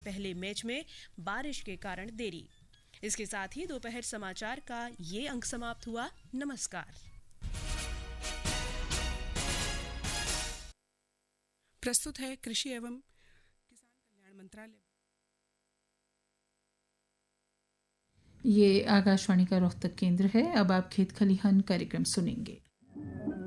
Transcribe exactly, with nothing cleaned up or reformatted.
पहले मैच में बारिश के कारण देरी। इसके साथ ही दोपहर समाचार का ये अंक समाप्त हुआ। नमस्कार। प्रस्तुत है कृषि एवं किसान कल्याण मंत्रालय। ये आकाशवाणी का रोहतक केंद्र है। अब आप खेत खलिहान कार्यक्रम सुनेंगे।